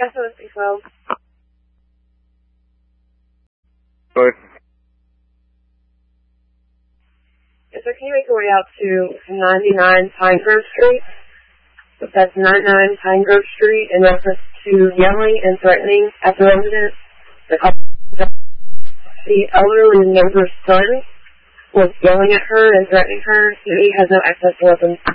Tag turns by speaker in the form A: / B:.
A: Castle 612.
B: Sorry.
A: Yes, sir, can you make your way out to 99 Pine Grove Street? That's 99 Pine Grove Street in reference to yelling and threatening at the residence. The elderly neighbor's son was yelling at her and threatening her. He has no access to weapons.